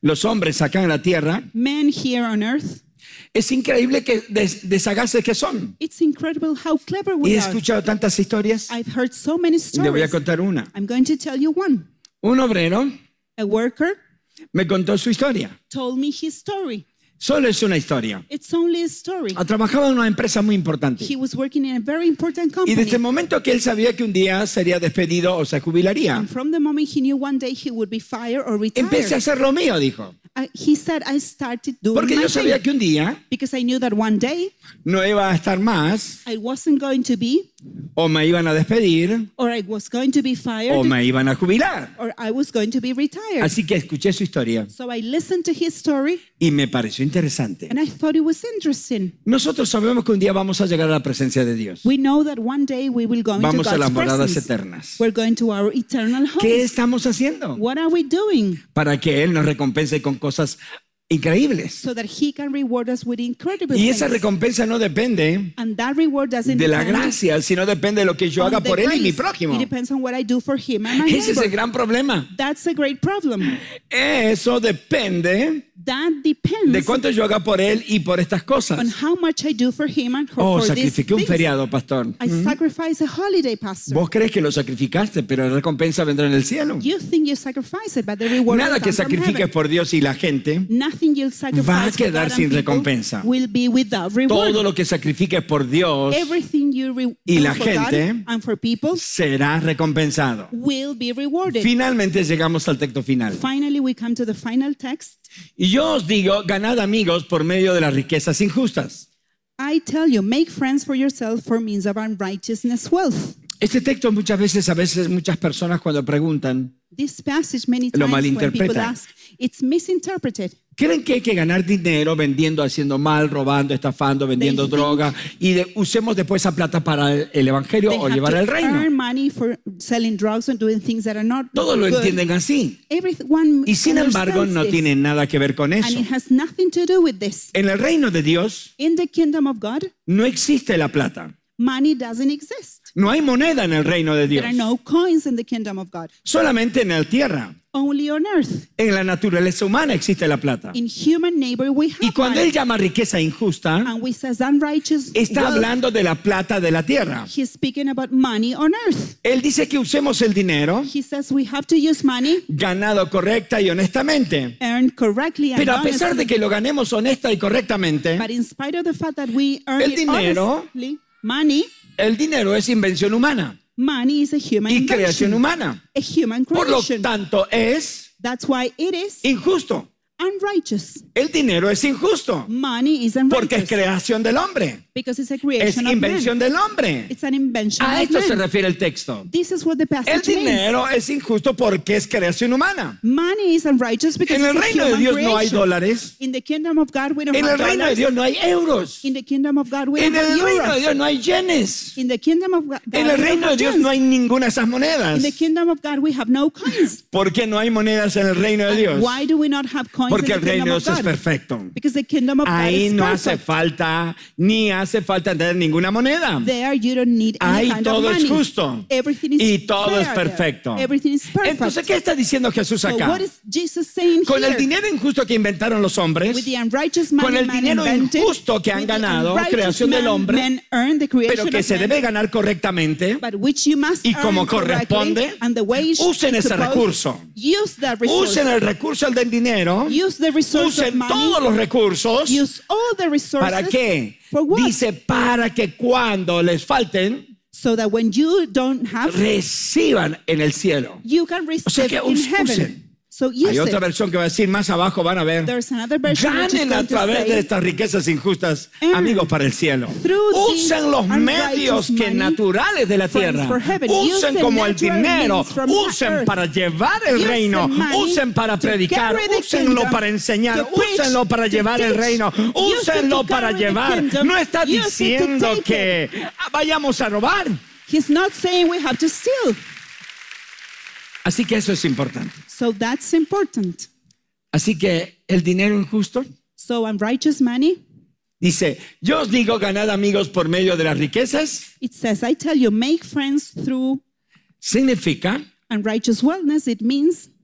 los hombres acá en la tierra, men here on earth, es increíble que sagaces que son. it's incredible how clever Y we he are. escuchado tantas historias. I've heard so many Y le voy a stories. contar una. I'm going to tell you one. Un obrero A worker me contó su historia. told me his story. Solo es una historia. It's only a story. Trabajaba en una empresa muy importante. He was working in a very important Y company. desde el momento que él sabía que un día sería despedido o se jubilaría, And from the moment he knew one day he would be fired or empecé a retired, hacer lo mío, dijo. he said, I started doing Porque my yo sabía thing. que un día Because I knew that one day no iba a estar más, I wasn't going to be, o me iban a despedir, or I was going to be fired, o me iban a jubilar. or I was going to be retired. Así que escuché su historia So I listened to his story y me pareció interesante. and I thought it was interesting. Nosotros sabemos que un día vamos a llegar a la presencia de Dios. We know that one day we will go into Vamos a las God's moradas presence. eternas. We're going to our eternal ¿Qué homes. estamos haciendo? What are we doing Para que Él nos recompense con cosas increíbles. so that he can reward us with incredible Y esa things? recompensa no depende And that reward doesn't de la depend gracia, sino depende de lo que yo on haga the por Él y mi grace. prójimo. It depends on what I do for him and my Ese es el neighbor. gran problema. That's a great problem. Eso depende That depends de cuánto yo haga por Él y por estas on cosas. how much I do for him and Oh, for these sacrifiqué un things. feriado, pastor. I sacrifice a holiday, pastor. Vos crees que lo sacrificaste, pero la recompensa vendrá en el cielo. You think you sacrifice it, but the reward Nada will que come from sacrifiques heaven. por Dios y la gente, Nothing you'll sacrifice va a for quedar God sin and people recompensa. will be without reward. todo lo que sacrifiques por Dios Everything you y do la for gente God and for people será recompensado. will be rewarded. Finalmente llegamos al texto final. Finally, we come to the final text. Y yo os digo, ganad amigos por medio de las riquezas injustas. I tell you, make friends for yourself for means of unrighteousness wealth. Este texto muchas veces muchas personas cuando preguntan, This passage many Lo times when people malinterpretan. ask, it's misinterpreted. ¿creen que hay que ganar dinero vendiendo, haciendo mal, robando, estafando, vendiendo They think- droga y usemos después esa plata para el evangelio They o have llevar to al reino? earn money for selling drugs and doing things that are not Todos lo good. entienden así. Everyone Y sin embargo understands no this. tiene nada que ver con And eso. it has nothing to do with this. En el reino de Dios In the kingdom of God, no existe la plata. money doesn't exist. No hay moneda en el reino de Dios. There are no coins in the kingdom of God. Solamente en la tierra. Only on earth. En la naturaleza humana existe la plata. In human neighbor we have Y cuando money. él llama riqueza injusta, And we says unrighteous está wealth, hablando de la plata de la tierra. he's speaking about money on earth. Él dice que usemos el dinero He says we have to use money ganado correcta y honestamente. earned correctly and Pero a pesar honestly. de que lo ganemos honesta y correctamente, But in spite of the fact that we earn El it dinero- honestly, el dinero es invención humana money is a human y creación invention, humana. a human Por lo creation. tanto, es That's why it is injusto. unrighteous. El dinero es injusto Money is porque es unrighteous creación del hombre. because it's a Es creation of invención man. del hombre. It's an invention A of esto se man. refiere el texto. This is what the El passage means. dinero es injusto porque es creación humana. Money is unrighteous because En el it's a reino de human Dios no hay creation. dólares. In the kingdom of God, we don't En have el reino de dollars. Dios no hay euros. In the kingdom of God, we En don't have el reino de euros. Dios no hay yenes. In the kingdom of God, En el we don't reino de have Dios gems. no hay ninguna de esas monedas. In the kingdom of God, we have no coins. ¿Por qué no hay monedas en el reino de Dios? Why do we not have coins Porque in el the reino de kingdom of Dios es God? perfecto. Because the kingdom of God Ahí is no hace perfect. falta, ni hace falta tener ninguna moneda. There you don't need any Ahí kind of todo es money. justo. Everything is Y todo es fair there. perfecto. Everything is perfect. Entonces, ¿qué está diciendo Jesús So acá? what is Jesus saying Con el here? dinero injusto que inventaron los hombres, With the unrighteous money con el man dinero invented, injusto que han with the ganado, unrighteous creación del hombre, men earn the creation pero que of se man, debe ganar correctamente, but which you must y earn como correctly, corresponde, and the way it's usen ese supposed, recurso. Use that resource. usen el recurso del dinero, Use the resource of usen money. todos los recursos. Use all the resources. ¿Para qué? For what? Dice, para que cuando les falten, So that when you don't have, reciban en el cielo. you can O sea receive que in heaven. usen. So use Hay otra it. versión que va a decir más abajo, van a ver. There's another version which is Ganen a going to través de say, estas riquezas injustas, Earn amigos para el cielo. through these Usen los unrighteous medios que money, naturales de la friends tierra. for heaven. Usen Use como el natural dinero. means from the Usen earth. para llevar el Use reino. money Usen para to predicar. carry the Úsenlo kingdom, para enseñar. to preach, Úsenlo para to llevar el teach. reino. Use it Úsenlo to para carry the llevar. kingdom. No está Use it to diciendo take que vayamos a robar. He's not saying we have to steal. Así que eso es importante. So that's important. Así que el dinero injusto So unrighteous money, dice, yo os digo, ganad amigos por medio de las riquezas. it says, I tell you, make friends through Significa unrighteous wellness. It means